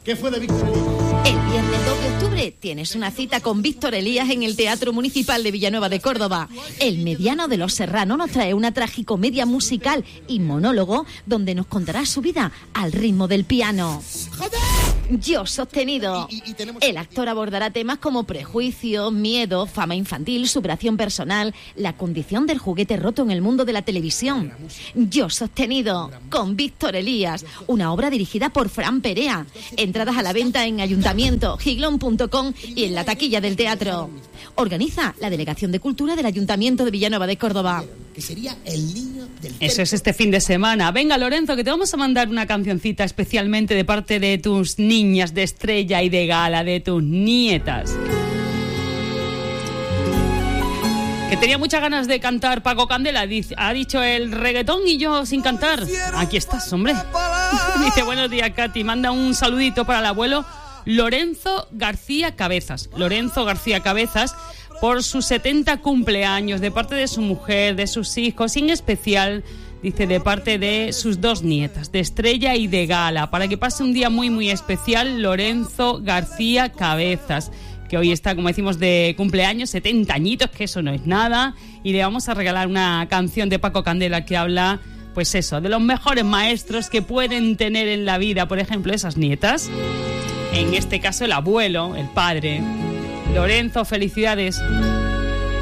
¿Qué fue de Víctor Elías? El viernes 2 de octubre tienes una cita con Víctor Elías en el Teatro Municipal de Villanueva de Córdoba. El mediano de Los Serranos nos trae una tragicomedia musical y monólogo donde nos contará su vida al ritmo del piano. ¡Joder! Yo sostenido. El actor abordará temas como prejuicios, miedo, fama infantil, superación personal, la condición del juguete roto en el mundo de la televisión. Yo sostenido, con Víctor Elías, una obra dirigida por Fran Perea. Entradas a la venta en Ayuntamiento, giglón.com y en la taquilla del teatro. Organiza la Delegación de Cultura del Ayuntamiento de Villanueva de Córdoba. Que sería el niño del... Eso es este fin de semana. Venga, Lorenzo, que te vamos a mandar una cancioncita especialmente de parte de tus niñas de Estrella y de Gala, de tus nietas. Que tenía muchas ganas de cantar Paco Candela. Ha dicho el reggaetón y yo sin cantar. Aquí estás, hombre. Dice, buenos días, Katy. Manda un saludito para el abuelo Lorenzo García Cabezas. Lorenzo García Cabezas, por sus 70 cumpleaños, de parte de su mujer, de sus hijos, y en especial, dice, de parte de sus dos nietas, de Estrella y de Gala, para que pase un día muy, muy especial, Lorenzo García Cabezas, que hoy está, como decimos, de cumpleaños, 70 añitos, que eso no es nada, y le vamos a regalar una canción de Paco Candela que habla, pues eso, de los mejores maestros que pueden tener en la vida, por ejemplo, esas nietas, en este caso el abuelo, el padre. Lorenzo, felicidades.